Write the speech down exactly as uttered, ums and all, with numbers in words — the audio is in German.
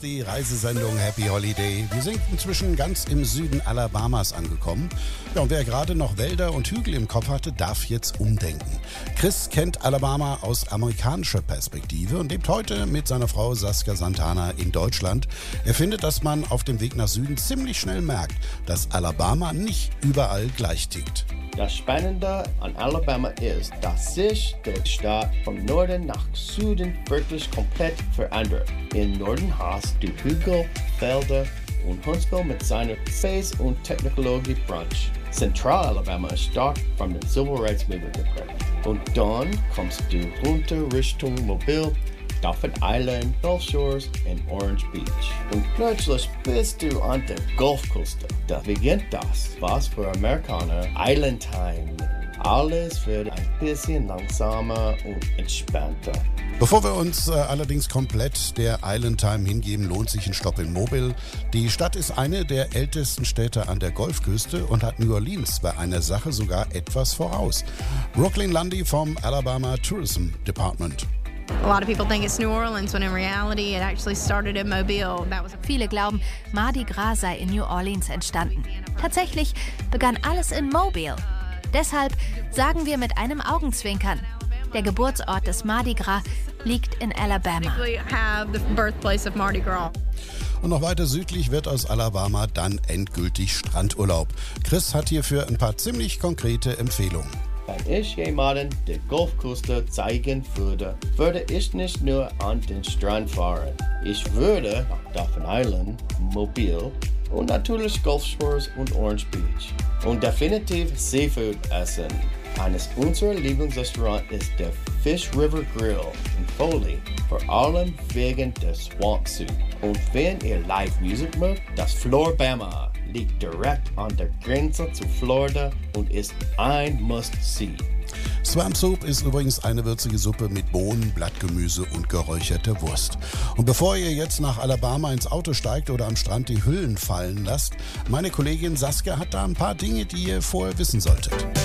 ist die Reisesendung Happy Holiday. Wir sind inzwischen ganz im Süden Alabamas angekommen. Ja, und wer gerade noch Wälder und Hügel im Kopf hatte, darf jetzt umdenken. Chris kennt Alabama aus amerikanischer Perspektive und lebt heute mit seiner Frau Saskia Santana in Deutschland. Er findet, dass man auf dem Weg nach Süden ziemlich schnell merkt, dass Alabama nicht überall gleich tickt. Das Spannende an Alabama ist, dass sich der Staat vom Norden nach Süden wirklich komplett verändert. Im Norden hast du Hügel, Felder und Huntsville mit seiner Space- und Technologie-Branche. Zentral-Alabama ist stark von dem Civil Rights Movement geprägt. Und dann kommst du runter Richtung Mobile, Dauphin Island, Gulf Shores und Orange Beach. Und plötzlich bist du an der Golfküste. Da beginnt das, was für Amerikaner Island Time. Alles wird ein bisschen langsamer und entspannter. Bevor wir uns äh, allerdings komplett der Island Time hingeben, lohnt sich ein Stopp in Mobile. Die Stadt ist eine der ältesten Städte an der Golfküste und hat New Orleans bei einer Sache sogar etwas voraus. Brooklyn Lundy vom Alabama Tourism Department. A lot of people think it's New Orleans, when in reality it actually started in Mobile. That was Viele glauben, Mardi Gras sei in New Orleans entstanden. Tatsächlich begann alles in Mobile. Deshalb sagen wir mit einem Augenzwinkern, der Geburtsort des Mardi Gras liegt in Alabama. We have the birthplace of Mardi Gras. Und noch weiter südlich wird aus Alabama dann endgültig Strandurlaub. Chris hat hierfür ein paar ziemlich konkrete Empfehlungen. Wenn ich jemanden die Golfküste zeigen würde, würde ich nicht nur an den Strand fahren. Ich würde nach Dauphin Island, Mobile und natürlich Gulf Shores und Orange Beach. Und definitiv Seafood essen. Eines unserer Lieblingsrestaurants ist der Fish River Grill in Foley, vor allem wegen der Swamp Soup. Und wenn ihr Live-Musik mögt, das Floribama liegt direkt an der Grenze zu Florida und ist ein Must-See. Swamp Soup ist übrigens eine würzige Suppe mit Bohnen, Blattgemüse und geräucherter Wurst. Und bevor ihr jetzt nach Alabama ins Auto steigt oder am Strand die Hüllen fallen lasst, meine Kollegin Saskia hat da ein paar Dinge, die ihr vorher wissen solltet.